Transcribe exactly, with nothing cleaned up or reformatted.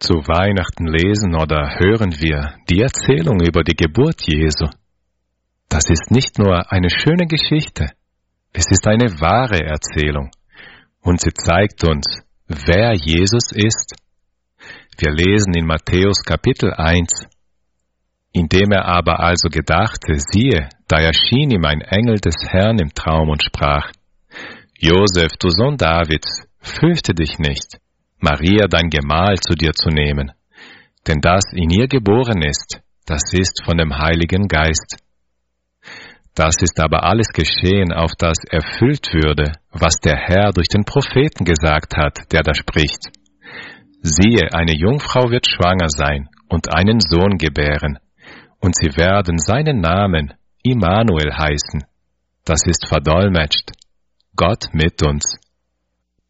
Zu Weihnachten lesen oder hören wir die Erzählung über die Geburt Jesu. Das ist nicht nur eine schöne Geschichte, es ist eine wahre Erzählung und sie zeigt uns, wer Jesus ist. Wir lesen in Matthäus Kapitel eins. Indem er aber also gedachte, siehe, da erschien ihm ein Engel des Herrn im Traum und sprach: Josef, du Sohn Davids, fürchte dich nicht, Maria dein Gemahl zu dir zu nehmen, denn das in ihr geboren ist, das ist von dem Heiligen Geist. Das ist aber alles geschehen, auf das erfüllt würde, was der Herr durch den Propheten gesagt hat, der da spricht. Siehe, eine Jungfrau wird schwanger sein und einen Sohn gebären, und sie werden seinen Namen Immanuel heißen. Das ist verdolmetscht, Gott mit uns.